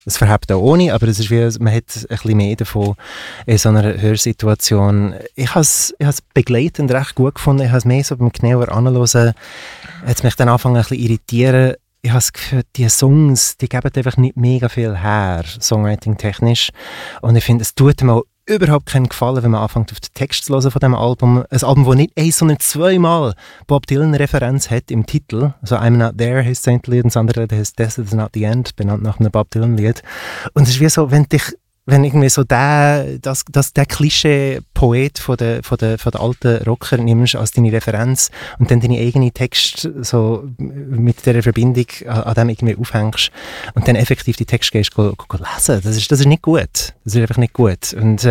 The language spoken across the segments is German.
Es verhebt auch ohne, aber es ist wie, man hat ein bisschen mehr davon in so einer Hörsituation. Ich habe es begleitend recht gut gefunden. Ich habe es mehr so beim genauer Anhören, hat es mich dann angefangen ein bisschen irritieren. Ich habe das Gefühl, die Songs, die geben einfach nicht mega viel her, songwriting-technisch. Und ich finde, es tut mir auch überhaupt keinen Gefallen, wenn man anfängt, auf den Text zu hören von diesem Album. Ein Album, das nicht eins, sondern zweimal Bob Dylan-Referenz hat im Titel. Also «I'm Not There» heisst das Lied und das andere heisst «Death is Not the End», benannt nach einem Bob Dylan-Lied. Und es ist wie so, wenn irgendwie so der Klischee-Poet von der alten Rocker nimmst als deine Referenz und dann deine eigene Text so mit dieser Verbindung an dem irgendwie aufhängst und dann effektiv die Text gehst lesen. Das ist nicht gut. Das ist einfach nicht gut. Und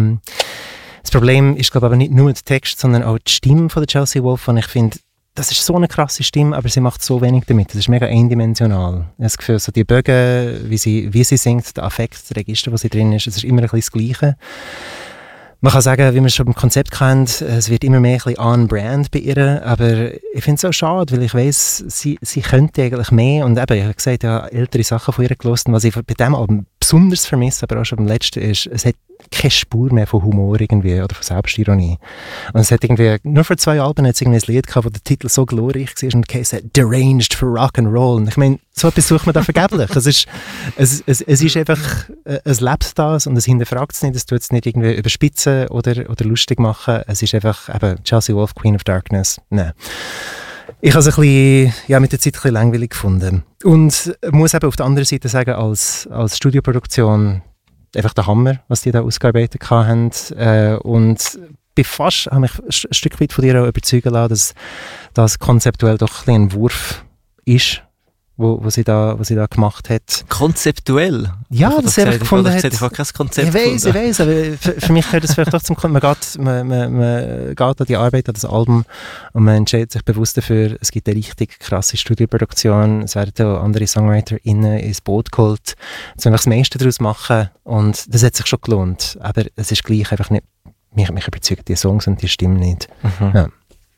das Problem ist, glaube ich, aber nicht nur der Text, sondern auch die Stimme von der Chelsea Wolfe. Und ich finde, das ist so eine krasse Stimme, aber sie macht so wenig damit. Das ist mega eindimensional. Ich habe das Gefühl, so die Bögen, wie sie singt, der Affekt, das Register, das sie drin ist, es ist immer ein bisschen das Gleiche. Man kann sagen, wie man es schon beim Konzept kennt, es wird immer mehr ein bisschen on-brand bei ihr, aber ich finde es auch schade, weil ich weiss, sie könnte eigentlich mehr und eben, ich habe gesagt, ja, ältere Sachen von ihr gehört, was ich bei diesem Album besonders vermisse, aber auch schon beim letzten ist, es hat keine Spur mehr von Humor irgendwie oder von Selbstironie. Und es hat irgendwie, nur vor 2 Alben hat es irgendwie ein Lied gehabt, wo der Titel so glorreich war und es hat «Deranged for Rock'n'Roll». Und ich meine, so etwas sucht man da vergeblich. Es ist einfach, es lebt das und es hinterfragt es nicht, es tut es nicht irgendwie überspitzen oder lustig machen. Es ist einfach eben Chelsea Wolfe, Queen of Darkness. Nein. Ich habe es ein bisschen, mit der Zeit ein bisschen langweilig gefunden. Und muss eben auf der anderen Seite sagen, als Studioproduktion einfach der Hammer, was die da ausgearbeitet haben. Und bei fast habe mich ein Stück weit von dir auch überzeugen lassen, dass das konzeptuell doch ein Wurf ist, wo sie da gemacht hat. Konzeptuell? Ja, das habe ich gefunden. Ich habe kein Konzept ich weiss, aber für mich gehört das vielleicht doch zum Konzept. Man geht an die Arbeit, an das Album und man entscheidet sich bewusst dafür, es gibt eine richtig krasse Studioproduktion, es werden auch andere SongwriterInnen ins Boot geholt, jetzt will ich das meiste daraus machen und das hat sich schon gelohnt, aber es ist gleich einfach nicht, mich überzeugt die Songs und die Stimmen nicht. Mhm. Ja.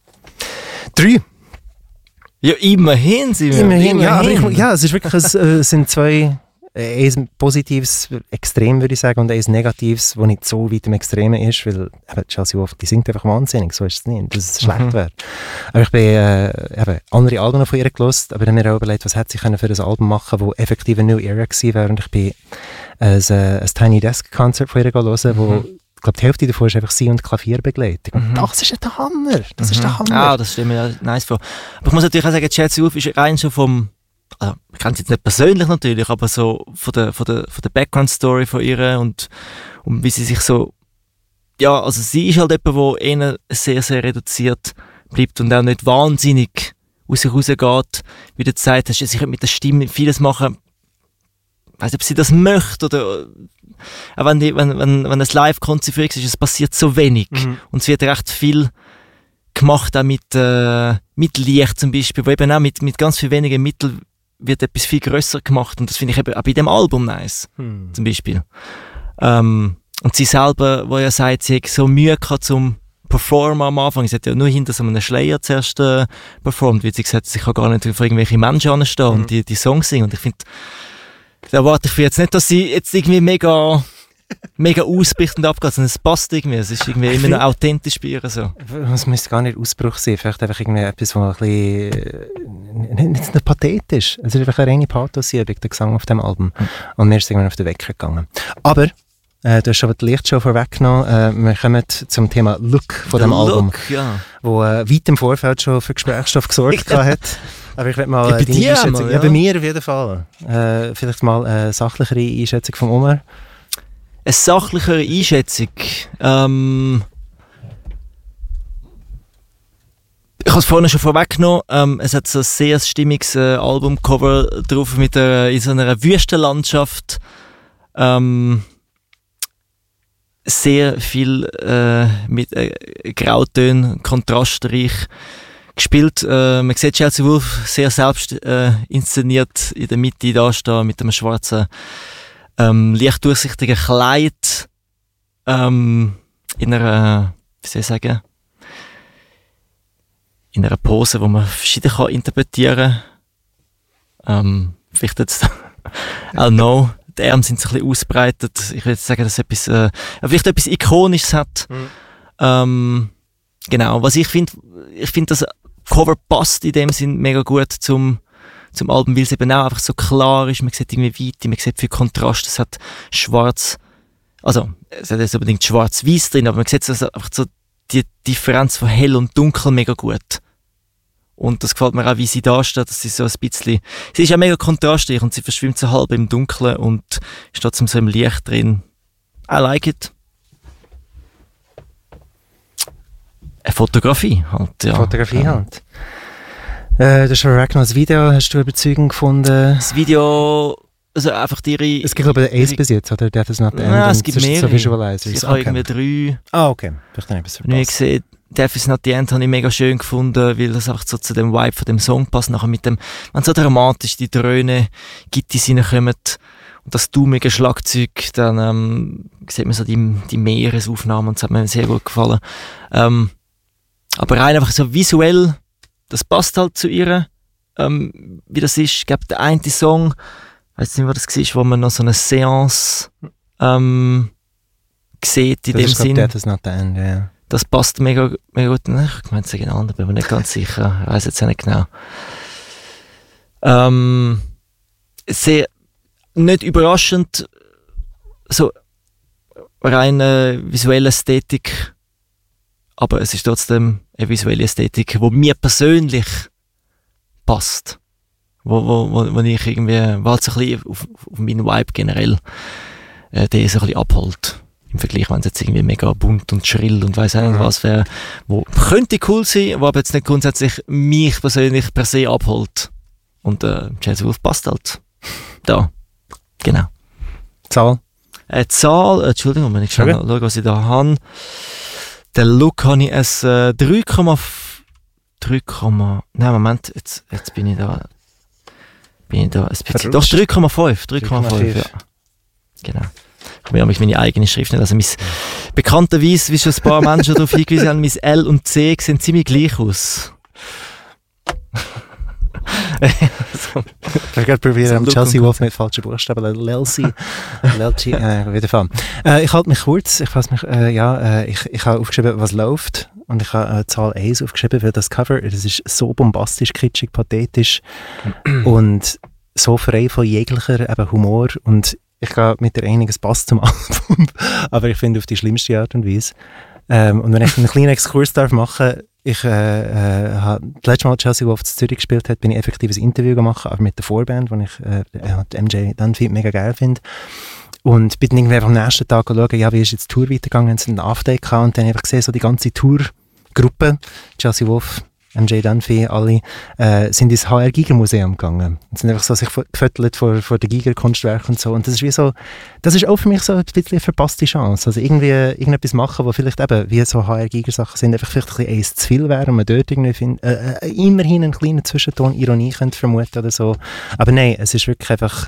3. Ja, immerhin. Ja, es ist wirklich, es sind 2, ein positives Extrem, würde ich sagen, und ein negatives, das nicht so weit im Extremen ist, weil Chelsea Wolfe, die singt einfach wahnsinnig, so ist es nicht, dass es schlecht wäre. Aber ich bin andere Alben von ihr gehört, aber ich habe mir auch überlegt, was hätte sie für ein Album machen können, das effektiv eine New Era gewesen wäre, und ich bin ein Tiny Desk Konzert von ihr hören, wo ich glaube, die Hälfte davon ist einfach sie und Klavierbegleitung. Das ist der Hammer. Das ist der Hammer. Ah, das stelle mir nice vor. Aber ich muss natürlich auch sagen, Chelsea Wolfe ist rein schon vom, also, ich kenne sie jetzt nicht persönlich natürlich, aber so von der Background-Story von ihr und wie sie sich so, ja, also sie ist halt jemand, der eher sehr, sehr reduziert bleibt und auch nicht wahnsinnig aus sich rausgeht. Wie du gesagt hast, sie könnte mit der Stimme vieles machen. Ich weiss nicht, ob sie das möchte oder auch wenn es live konzipiert ist, es passiert so wenig und es wird recht viel gemacht auch mit Licht zum Beispiel, wo eben auch mit ganz viel weniger Mitteln wird etwas viel grösser gemacht und das finde ich eben auch bei dem Album nice, zum Beispiel. Und sie selber, wo ja sagt, sie hat so Mühe gehabt zum Performen am Anfang, sie hat ja nur hinter so einem Schleier zuerst performt, weil sie gesagt hat, sie kann gar nicht für irgendwelche Menschen anstehen und die Songs singen und ich finde, da erwarte ich jetzt nicht, dass sie jetzt irgendwie mega ausbricht und abgeht, sondern es passt irgendwie. Es ist irgendwie immer noch authentisch bei ihr so. Es müsste gar nicht Ausbruch sein, vielleicht einfach irgendwie etwas, was ein bisschen nicht pathetisch. Es ist einfach eine reine Pathos-Übung, der Gesang auf dem Album. Und mir ist irgendwann auf den Wecker gegangen. Aber du hast schon die Lichtshow vorweggenommen. Wir kommen zum Thema Look von dem Album, wo weit im Vorfeld schon für Gesprächsstoff gesorgt hat. Aber ich will mal bei dir Einschätzung. Ja, bei mir auf jeden Fall. Vielleicht mal eine sachlichere Einschätzung von Omar. Eine sachlichere Einschätzung? Ich habe es vorhin schon vorweggenommen. Es hat so ein sehr stimmiges Albumcover drauf mit in so einer Wüstenlandschaft. Sehr viel mit Grautönen, kontrastreich gespielt. Man sieht Chelsea Wolfe sehr selbst inszeniert in der Mitte da stehen mit einem schwarzen leicht durchsichtigen Kleid in einer, wie soll ich sagen, in einer Pose, die man verschieden kann interpretieren kann. Vielleicht jetzt I don't know. die Arme sind so ein bisschen ausbreitet. Ich würde sagen, dass es etwas, vielleicht etwas Ikonisches hat. Genau, was ich finde, das Cover passt in dem Sinn mega gut zum Album, weil es eben auch einfach so klar ist. Man sieht irgendwie Weite, man sieht viel Kontrast. Es hat schwarz, also es hat jetzt unbedingt schwarz-weiß drin, aber man sieht also einfach so die Differenz von hell und dunkel mega gut. Und das gefällt mir auch, wie sie da steht. Das ist so ein bisschen, sie ist ja mega kontrastreich und sie verschwimmt so halb im Dunkeln und ist trotzdem so im Licht drin. I like it. Eine Fotografie halt, ja. Fotografie halt. Du hast vorweg noch das Video, hast du überzeugend gefunden? Das Video, also einfach ihre... Es gibt glaube ich eins bis jetzt, oder? That is not the end. Nein, es gibt mehrere. So Visualizers. Ich habe irgendwie 3. Ah, okay. Vielleicht habe ich etwas verpasst. Wie gesehen, Death is not the end habe ich mega schön gefunden, weil das einfach so zu dem Vibe von dem Song passt. Nachher mit dem, wenn so dramatisch die Dröhne, Gittis reinkommen und das dummige Schlagzeug, dann sieht man so die Meeresaufnahmen und das hat mir sehr gut gefallen. Aber rein einfach so visuell, das passt halt zu ihr, wie das ist. Ich glaube, der eine Song, ich weiß nicht, was das war, wo man noch so eine Seance sieht in dem Sinn. That is not the end, yeah. Das passt mega, mega gut. Ich meine, es ist genau, bin mir nicht ganz sicher. Ich weiss jetzt nicht genau. Sehr, nicht überraschend, so rein visuelle Ästhetik, aber es ist trotzdem eine visuelle Ästhetik, die mir persönlich passt. Wo ich irgendwie, weil es so ein bisschen auf meinen Vibe generell, der so ein bisschen abholt. Im Vergleich, wenn es jetzt irgendwie mega bunt und schrill und weiss auch nicht was wäre, wo könnte cool sein, wo aber jetzt nicht grundsätzlich mich persönlich per se abholt. Und Chelsea Wolf passt halt. Da. Genau. Zahl? Entschuldigung, wenn ich schnell schaue, was ich da habe. Den Look habe ich es 3, nein, Moment, jetzt bin ich da ein bisschen, doch 3,5, ja. Genau. Ich habe mich meine eigene Schrift nicht, also bekannterweise, wie schon ein paar Menschen darauf hingewiesen haben, mein L und C sehen ziemlich gleich aus. Ich werde probieren, Chelsea Wolf mit falschen Buchstaben, Lelsi, wieder fahren. Ich halte mich kurz, ich habe aufgeschrieben, was läuft, und ich habe Zahl 1 aufgeschrieben, weil das Cover, das ist so bombastisch, kitschig, pathetisch und so frei von jeglicher Humor, und ich glaube, mit der einiges passt zum Album, aber ich finde auf die schlimmste Art und Weise. Und wenn ich einen kleinen Exkurs machen darf, ich habe das letzte Mal Chelsea Wolf in Zürich gespielt hat, bin ich effektiv ein Interview gemacht, aber mit der Vorband, wo ich MJ Dunphy mega geil finde. Und bin irgendwie am nächsten Tag schauen, ja, wie ist jetzt die Tour weitergegangen, haben sie einen After gehabt und dann einfach gesehen, so die ganze Tourgruppe, Chelsea Wolf, MJ Dunphy, alle, sind ins HR Giger Museum gegangen. Und sind einfach so sich gefüttert vor den Giger Kunstwerken und so. Und das ist wie so, das ist auch für mich so ein bisschen eine verpasste Chance. Also irgendwie irgendetwas machen, wo vielleicht eben, wie so HR Giger Sachen sind, einfach vielleicht ein bisschen eins zu viel wäre und man dort irgendwie immerhin einen kleinen Zwischenton Ironie könnte vermuten oder so. Aber nein, es ist wirklich einfach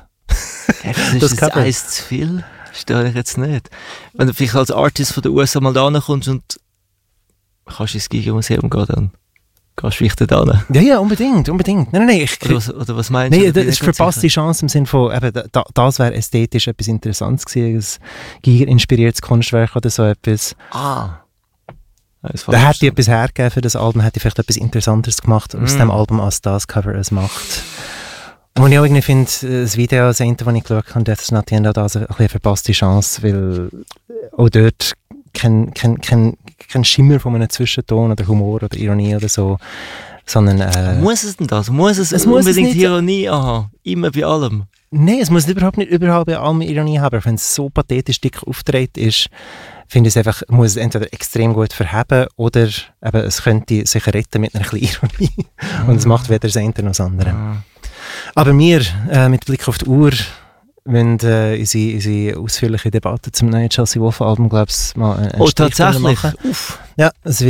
das ist eins zu viel? Verstehe ich jetzt nicht. Wenn du vielleicht als Artist von den USA mal da kommst und kannst ins Giger Museum gehen, dann gehst du vielleicht da hin. Ja, unbedingt. Nein. Oder was meinst du? Nein, das ist verpasste Chance im Sinne von, eben, das wäre ästhetisch etwas Interessantes gewesen, ein Giger-inspiriertes Kunstwerk oder so etwas. Da hätte ich etwas hergegeben für das Album, hätte ich vielleicht etwas Interessanteres gemacht aus dem Album, als das Cover es macht. Und ich auch irgendwie finde, das Video, das eine, das ich geschaut habe, das ist natürlich auch da eine verpasste Chance, weil auch dort kein Schimmer von einem Zwischenton oder Humor oder Ironie oder so, sondern... muss es denn das? Muss es unbedingt Ironie haben? Immer bei allem? Nein, es muss überhaupt nicht überall bei allem Ironie haben, aber wenn es so pathetisch dick aufgetreten ist, finde ich es einfach, muss es entweder extrem gut verheben oder eben, es könnte sich retten mit einer kleinen Ironie. Und es macht weder das eine noch das andere. Aber wir, mit Blick auf die Uhr, wenn unsere ausführliche Debatte zum neuen Chelsea Wolf Album, glaube ich, mal einen tatsächlich? Machen. Ja,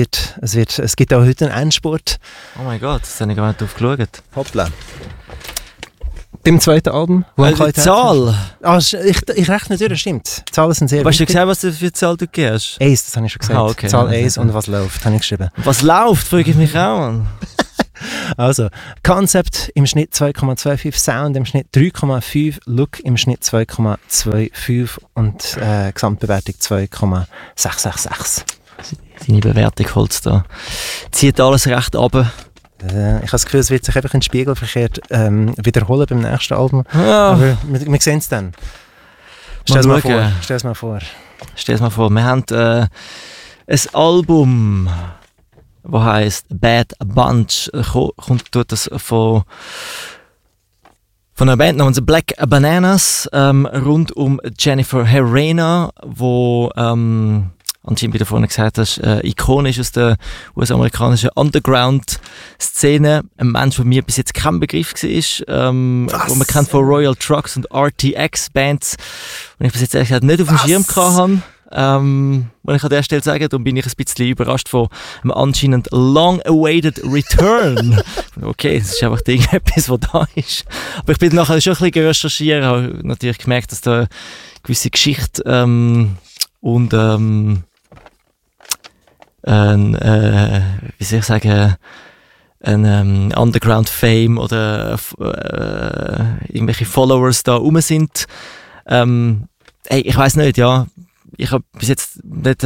es gibt auch heute einen Endspurt. Oh mein Gott, das habe ich gar nicht drauf geschaut. Hoppla. Beim zweiten Album. Die Zahl? Ich rechne durch, stimmt. Die Zahlen sind sehr wichtig. Hast du gesagt, was du für Zahl du gehst? 1, das habe ich schon gesagt. Okay. Zahl 1 und was läuft, habe ich geschrieben. Was läuft, frage ich mich auch an. Also, Concept im Schnitt 2,25, Sound im Schnitt 3,5, Look im Schnitt 2,25 und Gesamtbewertung 2,666. Seine Bewertung holt da. Zieht alles recht runter. Ich habe das Gefühl, es wird sich einfach in den Spiegel verkehrt wiederholen beim nächsten Album. Ja. Aber wir sehen es dann. Stell es mal vor. Stell es mal vor. Wir haben ein Album, das heisst Bad Bunch. Tut das von einer Band namens Black Bananas rund um Jennifer Herrera, wo anscheinend, wie du vorhin gesagt hast, ikonisch aus der US-amerikanischen Underground-Szene. Ein Mensch, der mir bis jetzt kein Begriff war, wo man kennt von Royal Trucks und RTX-Bands, und ich bis jetzt ehrlich gesagt nicht auf dem Schirm hatte. Und ich an der Stelle sagen, darum bin ich ein bisschen überrascht von einem anscheinend long-awaited Return. Okay, das ist einfach irgendetwas, was da ist. Aber ich bin nachher schon ein bisschen recherchieren, habe natürlich gemerkt, dass da eine gewisse Geschichte und wie soll ich sagen, ein Underground-Fame oder irgendwelche Followers da rum sind. Ich weiss nicht, ja. Ich habe bis jetzt nichts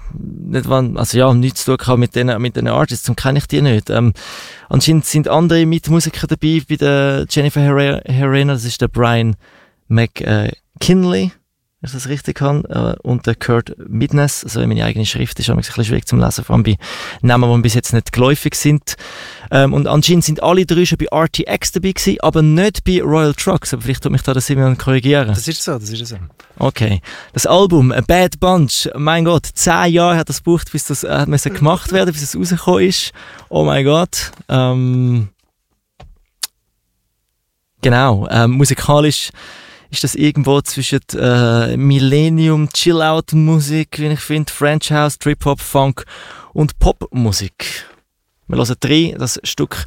zu tun mit den Artists und kenne ich die nicht. Anscheinend sind andere Mitmusiker dabei bei der Jennifer Herrera, das ist der Brian McKinley, wenn ich das richtig kann, und der Kurt Midness. Also meine eigene Schrift ist ein bisschen schwierig zum Lesen, vor allem bei Namen, die bis jetzt nicht geläufig sind. Und anscheinend sind alle drei schon bei RTX dabei gewesen, aber nicht bei Royal Trucks. Aber vielleicht tut mich da der Simon korrigieren. Das ist so. Okay. Das Album, A Bad Bunch, mein Gott, 10 Jahre hat das gebraucht, bis das gemacht werden, bis es rausgekommen ist. Oh mein Gott. Genau. Musikalisch ist das irgendwo zwischen Millennium, Chill-Out-Musik, wie ich finde, French House, Trip-Hop, Funk und Popmusik. Wir hören 3, das Stück,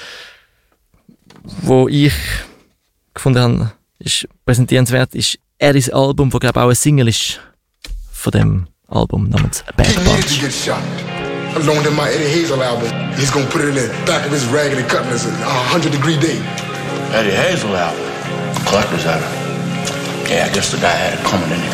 wo ich gefunden habe, ist präsentierenswert, ist Eddie's Album, das glaube ich auch ein Single ist von dem Album namens A Bad Bunch. I loaned him my Eddie Hazel album. He's gonna put it in the back of his raggedy cutlass, a 100-degree day. Eddie Hazel album? Collector's item. Yeah, I guess the guy had it coming in